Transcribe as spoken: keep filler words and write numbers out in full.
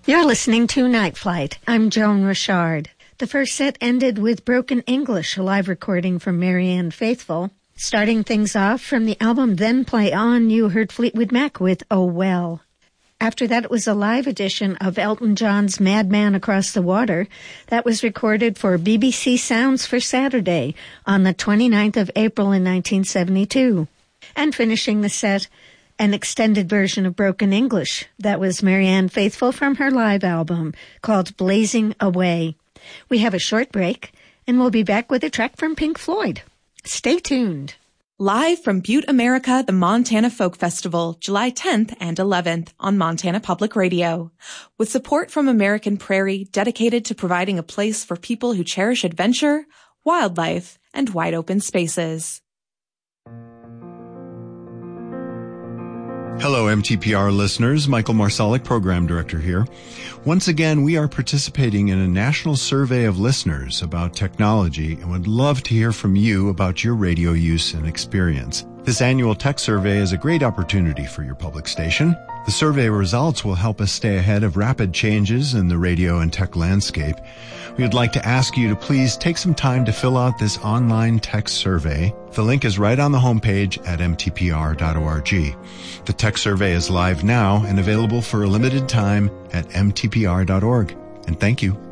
You're listening to Night Flight. I'm Joan Richard. The first set ended with Broken English, a live recording from Marianne Faithfull. Starting things off from the album Then Play On, you heard Fleetwood Mac with Oh Well. After that, it was a live edition of Elton John's Madman Across the Water. That was recorded for B B C Sounds for Saturday on the twenty-ninth of April in nineteen seventy-two. And finishing the set, an extended version of Broken English. That was Marianne Faithfull from her live album called Blazing Away. We have a short break, and we'll be back with a track from Pink Floyd. Stay tuned. Live from Butte, America, the Montana Folk Festival, July tenth and eleventh on Montana Public Radio. With support from American Prairie, dedicated to providing a place for people who cherish adventure, wildlife, and wide open spaces. Hello, M T P R listeners. Michael Marsalic, Program Director here. Once again, we are participating in a national survey of listeners about technology and would love to hear from you about your radio use and experience. This annual tech survey is a great opportunity for your public station. The survey results will help us stay ahead of rapid changes in the radio and tech landscape. We would like to ask you to please take some time to fill out this online tech survey. The link is right on the homepage at m t p r dot org. The tech survey is live now and available for a limited time at m t p r dot org. And thank you.